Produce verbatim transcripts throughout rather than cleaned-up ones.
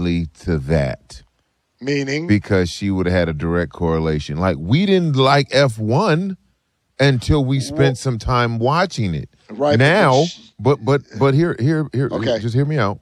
immediately to that. Meaning? Because she would have had a direct correlation. Like, we didn't like F one until we spent well, some time watching it. Right. Now, but but but here here here okay. just hear me out.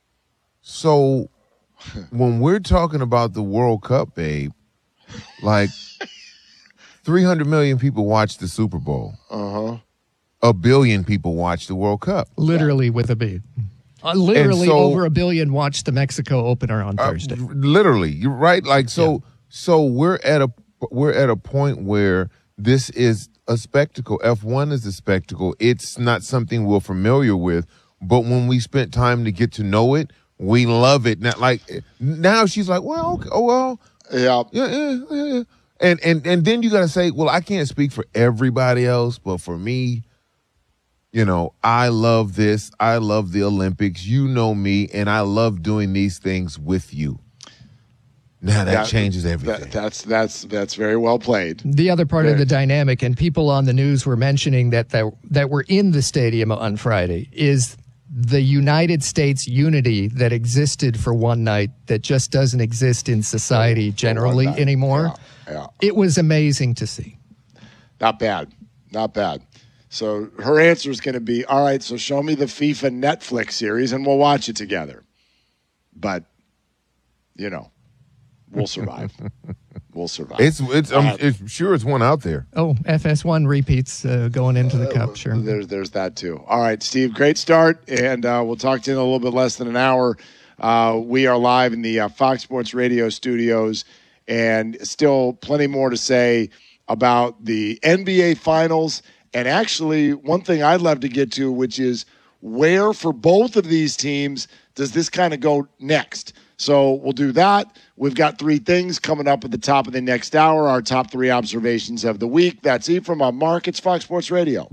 So when we're talking about the World Cup, babe, like three hundred million people watch the Super Bowl. Uh-huh. A billion people watch the World Cup. Literally with a B. Uh, literally so, over a billion watched the Mexico opener on Thursday. Uh, literally, you're right. Like so, yeah. so we're at a we're at a point where this is a spectacle. F one is a spectacle. It's not something we're familiar with, but when we spent time to get to know it, we love it. Now, like now, she's like, well, okay, oh well, yeah, yeah, yeah, yeah. And and and then you got to say, well, I can't speak for everybody else, but for me. You know, I love this. I love the Olympics. You know me, and I love doing these things with you. Now that, that changes everything. That, that's that's that's very well played. The other part very. of the dynamic, and people on the news were mentioning that that, that were in the stadium on Friday, is the United States unity that existed for one night that just doesn't exist in society generally anymore. Yeah, yeah. It was amazing to see. Not bad. Not bad. So her answer is going to be, all right, so show me the FIFA Netflix series and we'll watch it together. But, you know, we'll survive. We'll survive. It's it's I'm uh, it's, sure it's one out there. Oh, F S one repeats uh, going into the uh, cup, sure. There's, there's that too. All right, Steve, great start, and uh, we'll talk to you in a little bit less than an hour. Uh, we are live in the uh, Fox Sports Radio studios, and still plenty more to say about the N B A Finals. And actually, one thing I'd love to get to, which is where for both of these teams does this kind of go next? So we'll do that. We've got three things coming up at the top of the next hour, our top three observations of the week. That's Ephraim on Mark. It's Fox Sports Radio.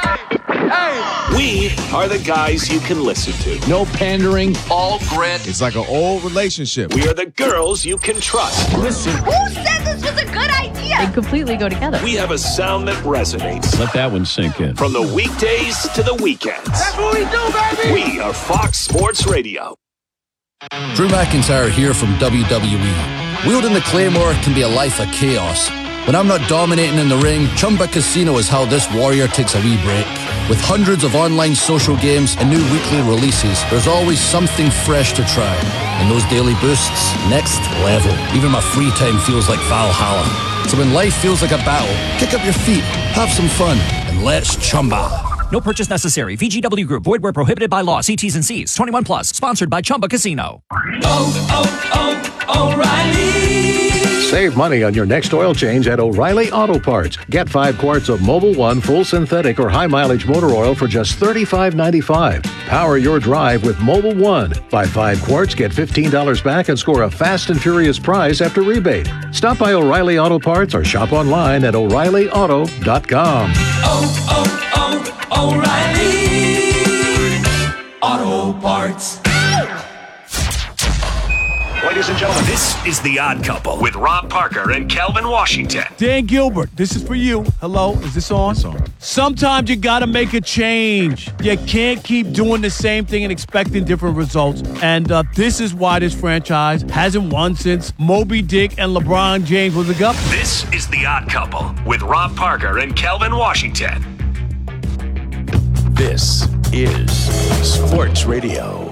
Hey! We are the guys you can listen to. No pandering, all grit. It's like an old relationship. We are the girls you can trust. Listen. Who said this was a good idea? They completely go together. We have a sound that resonates. Let that one sink in. From the weekdays to the weekends. That's what we do, baby! We are Fox Sports Radio. Drew McIntyre here from W W E. Wielding the Claymore can be a life of chaos. When I'm not dominating in the ring, Chumba Casino is how this warrior takes a wee break. With hundreds of online social games and new weekly releases, there's always something fresh to try. And those daily boosts, next level. Even my free time feels like Valhalla. So when life feels like a battle, kick up your feet, have some fun, and let's Chumba. No purchase necessary. V G W Group. Void where prohibited by law. See T's and C's. twenty-one plus. Sponsored by Chumba Casino. Oh, oh, oh, O'Reilly. Save money on your next oil change at O'Reilly Auto Parts. Get five quarts of Mobil one full synthetic or high mileage motor oil for just thirty-five ninety-five. Power your drive with Mobil one. Buy five quarts, get fifteen dollars back, and score a fast and furious prize after rebate. Stop by O'Reilly Auto Parts or shop online at O'Reilly Auto dot com. Oh, oh, oh, O'Reilly Auto Parts. Ladies and gentlemen, this is The Odd Couple with Rob Parker and Calvin Washington. Dan Gilbert, this is for you. Hello, is this on? It's on. Sometimes you gotta make a change. You can't keep doing the same thing and expecting different results. And uh, this is why this franchise hasn't won since Moby Dick and LeBron James was a gup. This is The Odd Couple with Rob Parker and Calvin Washington. This is Sports Radio.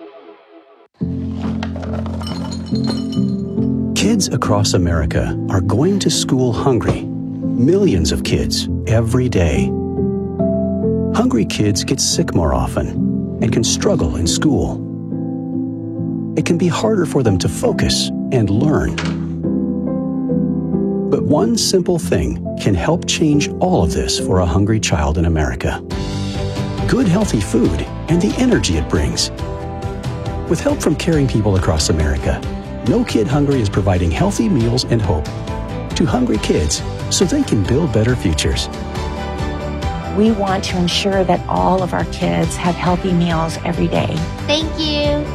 Kids across America are going to school hungry. Millions of kids every day. Hungry kids get sick more often and can struggle in school. It can be harder for them to focus and learn. But one simple thing can help change all of this for a hungry child in America. Good, healthy food and the energy it brings. With help from caring people across America, No Kid Hungry is providing healthy meals and hope to hungry kids so they can build better futures. We want to ensure that all of our kids have healthy meals every day. Thank you.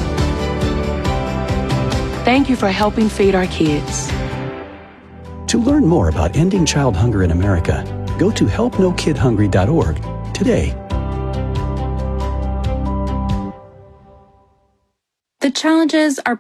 Thank you for helping feed our kids. To learn more about ending child hunger in America, go to help no kid hungry dot org today. The challenges are